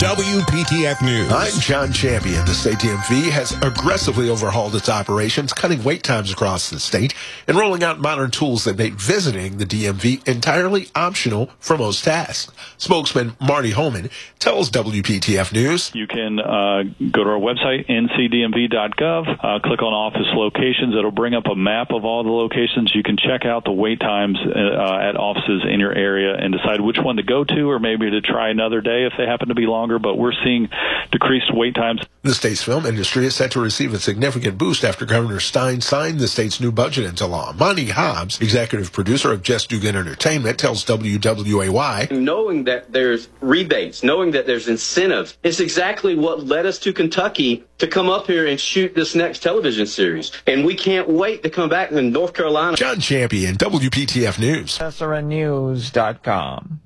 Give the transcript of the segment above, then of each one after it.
WPTF News. I'm John Champion. The state DMV has aggressively overhauled its operations, cutting wait times across the state and rolling out modern tools that make visiting the DMV entirely optional for most tasks. Spokesman Marty Holman tells WPTF News. You can go to our website, ncdmv.gov, click on office locations. It'll bring up a map of all the locations. You can check out the wait times at offices in your area and decide which one to go to, or maybe to try another day if they happen to be longer, but we're seeing decreased wait times. The state's film industry is set to receive a significant boost after Governor Stein signed the state's new budget into law. Monty Hobbs, executive producer of Just Dugan Entertainment, tells WWAY. Knowing that there's rebates, knowing that there's incentives, it's exactly what led us to Kentucky to come up here and shoot this next television series. And we can't wait to come back to North Carolina. John Champion, WPTF News. SRNnews.com.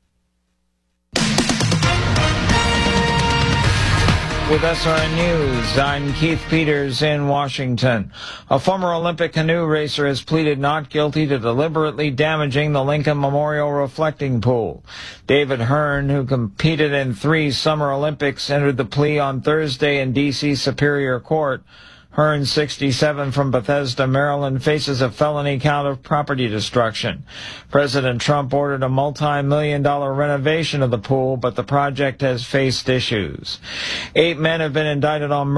With SRN News, I'm Keith Peters in Washington. A former Olympic canoe racer has pleaded not guilty to deliberately damaging the Lincoln Memorial reflecting pool. David Hearn, who competed in 3 Summer Olympics, entered the plea on Thursday in D.C. Superior Court. Hearn, 67, from Bethesda, Maryland, faces a felony count of property destruction. President Trump ordered a multi-million-dollar renovation of the pool, but the project has faced issues. 8 men have been indicted on